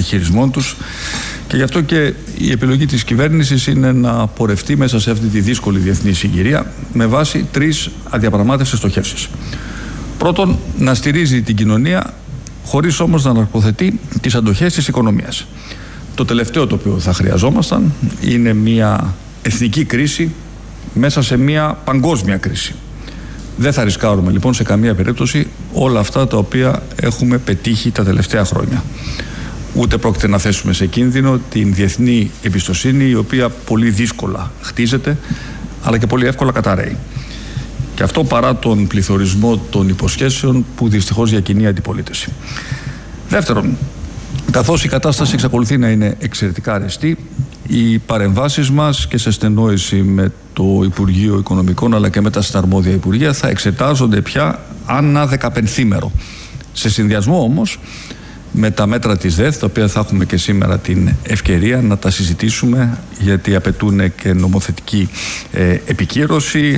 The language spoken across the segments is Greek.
χειρισμών τους, και γι' αυτό και η επιλογή της κυβέρνησης είναι να πορευτεί μέσα σε αυτή τη δύσκολη διεθνή συγκυρία με βάση 3 αδιαπραγμάτευτες στοχεύσεις. Πρώτον, να στηρίζει την κοινωνία χωρίς όμως να αναρποθετεί τις αντοχές της οικονομίας. Το τελευταίο το οποίο θα χρειαζόμασταν είναι μια εθνική κρίση μέσα σε μια παγκόσμια κρίση. Δεν θα ρισκάρουμε λοιπόν σε καμία περίπτωση όλα αυτά τα οποία έχουμε πετύχει τα τελευταία χρόνια. Ούτε πρόκειται να θέσουμε σε κίνδυνο την διεθνή εμπιστοσύνη, η οποία πολύ δύσκολα χτίζεται αλλά και πολύ εύκολα καταρρέει. Και αυτό παρά τον πληθωρισμό των υποσχέσεων που δυστυχώς διακινεί η αντιπολίτευση. Δεύτερον, καθώς η κατάσταση εξακολουθεί να είναι εξαιρετικά αρεστή, οι παρεμβάσεις μας και σε στενόηση με το Υπουργείο Οικονομικών αλλά και με τα συναρμόδια Υπουργεία θα εξετάζονται πια ανά 15ήμερο. Σε συνδυασμό όμως με τα μέτρα της ΔΕΘ, τα οποία θα έχουμε και σήμερα την ευκαιρία να τα συζητήσουμε, γιατί απαιτούν και νομοθετική επικύρωση.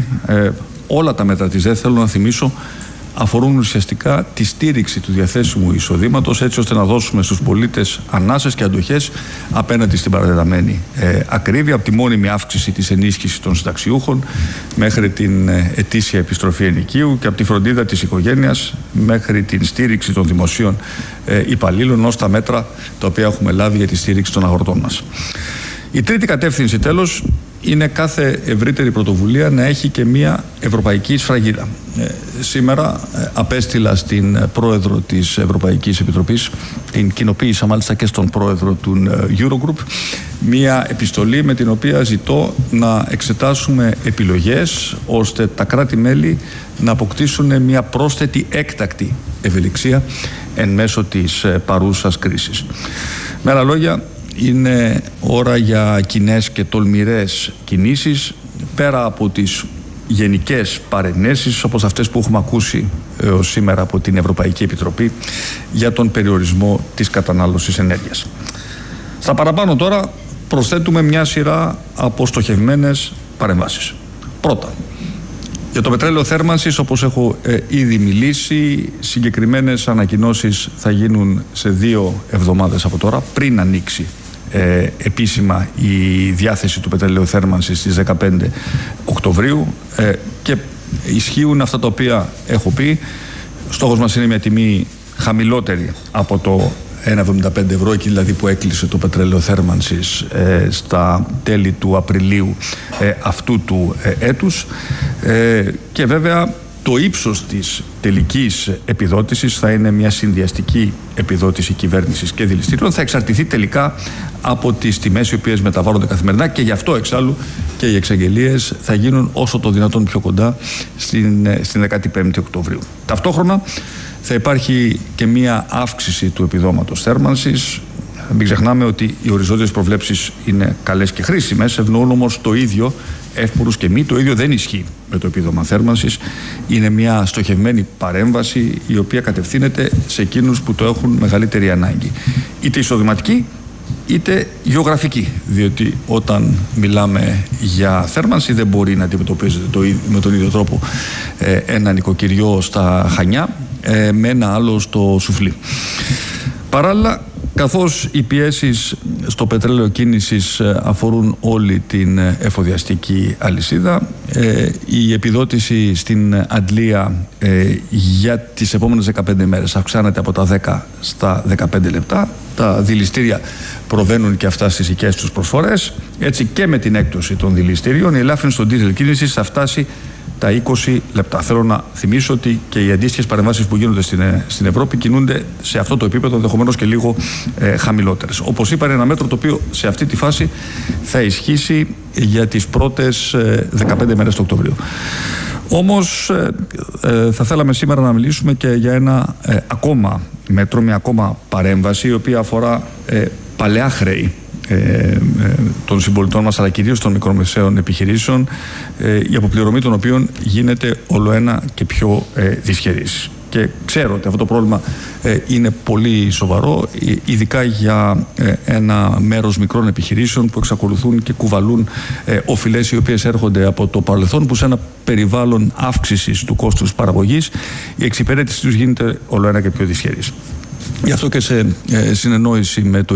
Όλα τα μέτρα της ΔΕΘ, θέλω να θυμίσω, αφορούν ουσιαστικά τη στήριξη του διαθέσιμου εισοδήματος, έτσι ώστε να δώσουμε στους πολίτες ανάσες και αντοχές απέναντι στην παρατεταμένη ακρίβεια, από τη μόνιμη αύξηση της ενίσχυσης των συνταξιούχων μέχρι την ετήσια επιστροφή ενοικίου και από τη φροντίδα της οικογένειας μέχρι την στήριξη των δημοσίων υπαλλήλων, ως τα μέτρα τα οποία έχουμε λάβει για τη στήριξη των αγροτών μας. Η τρίτη κατεύθυνση, τέλος, είναι κάθε ευρύτερη πρωτοβουλία να έχει και μια ευρωπαϊκή σφραγίδα. Σήμερα απέστειλα στην πρόεδρο της Ευρωπαϊκής Επιτροπής, την κοινοποίησα μάλιστα και στον πρόεδρο του Eurogroup, μια επιστολή με την οποία ζητώ να εξετάσουμε επιλογές ώστε τα κράτη-μέλη να αποκτήσουν μια πρόσθετη έκτακτη ευελιξία εν μέσω της παρούσας κρίσης. Με άλλα λόγια, είναι ώρα για κοινές και τολμηρές κινήσεις, πέρα από τις γενικές παρενέσεις όπως αυτές που έχουμε ακούσει σήμερα από την Ευρωπαϊκή Επιτροπή για τον περιορισμό της κατανάλωσης ενέργειας. Στα παραπάνω τώρα προσθέτουμε μια σειρά από στοχευμένες παρεμβάσεις. Πρώτα, για το πετρέλαιο θέρμανσης, όπως έχω ήδη μιλήσει, συγκεκριμένες ανακοινώσεις θα γίνουν σε 2 εβδομάδες από τώρα, πριν ανοίξει επίσημα η διάθεση του πετρελαίου θέρμανσης στις 15 Οκτωβρίου, και ισχύουν αυτά τα οποία έχω πει. Στόχος μας είναι μια τιμή χαμηλότερη από το 1,75 ευρώ, εκεί δηλαδή που έκλεισε το πετρέλαιο θέρμανσης στα τέλη του Απριλίου αυτού του έτους, και βέβαια το ύψος της τελικής επιδότησης θα είναι μια συνδυαστική επιδότηση κυβέρνησης και δηληστήριων. Θα εξαρτηθεί τελικά από τις τιμές οι οποίες μεταβάλλονται καθημερινά, και γι' αυτό εξάλλου και οι εξαγγελίες θα γίνουν όσο το δυνατόν πιο κοντά στην 15η Οκτωβρίου. Ταυτόχρονα θα υπάρχει και μια αύξηση του επιδόματος θέρμανσης. Μην ξεχνάμε ότι οι οριζόντιες προβλέψεις είναι καλές και χρήσιμες, ευνοούν όμως το ίδιο εύπορους και μη. Το ίδιο δεν ισχύει με το επίδομα θέρμανσης. Είναι μια στοχευμένη παρέμβαση η οποία κατευθύνεται σε εκείνους που το έχουν μεγαλύτερη ανάγκη, είτε εισοδηματική είτε γεωγραφική, διότι όταν μιλάμε για θέρμανση δεν μπορεί να αντιμετωπίζεται με τον ίδιο τρόπο ένα νοικοκυριό στα Χανιά με ένα άλλο στο Σουφλί. Παράλληλα, καθώς οι πιέσεις στο πετρέλαιο κίνησης αφορούν όλη την εφοδιαστική αλυσίδα, η επιδότηση στην αντλία για τις επόμενες 15 μέρες αυξάνεται από τα 10 στα 15 λεπτά. Τα δηληστήρια προβαίνουν και αυτά στις δικές τους προσφορές. Έτσι και με την έκπτωση των δηληστηρίων η ελάφρυνση των ντίζελ κίνησης θα φτάσει τα 20 λεπτά. Θέλω να θυμίσω ότι και οι αντίστοιχες παρεμβάσεις που γίνονται στην Ευρώπη κινούνται σε αυτό το επίπεδο, ενδεχομένως και λίγο χαμηλότερες. Όπως είπα, είναι ένα μέτρο το οποίο σε αυτή τη φάση θα ισχύσει για τις πρώτες 15 μέρες του Οκτωβρίου. Όμως θα θέλαμε σήμερα να μιλήσουμε και για ένα ακόμα μέτρο, μια ακόμα παρέμβαση, η οποία αφορά παλαιά χρέη των συμπολιτών μας, αλλά κυρίως των μικρομεσαίων επιχειρήσεων, η αποπληρωμή των οποίων γίνεται ολοένα και πιο δυσχερής. Και ξέρω ότι αυτό το πρόβλημα είναι πολύ σοβαρό, ειδικά για ένα μέρος μικρών επιχειρήσεων που εξακολουθούν και κουβαλούν οφειλές οι οποίες έρχονται από το παρελθόν, που σε ένα περιβάλλον αύξησης του κόστους παραγωγής η εξυπηρέτηση τους γίνεται ολοένα και πιο δυσχερής. Γι' αυτό και σε συνεννόηση με το